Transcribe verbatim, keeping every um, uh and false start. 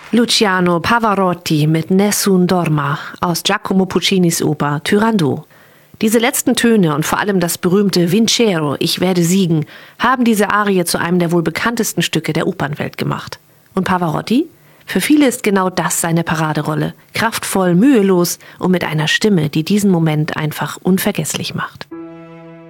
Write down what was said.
Luciano Pavarotti mit Nessun Dorma aus Giacomo Puccinis Oper Turandot. Diese letzten Töne und vor allem das berühmte Vincero, ich werde siegen, haben diese Arie zu einem der wohl bekanntesten Stücke der Opernwelt gemacht. Und Pavarotti? Für viele ist genau das seine Paraderolle. Kraftvoll, mühelos und mit einer Stimme, die diesen Moment einfach unvergesslich macht.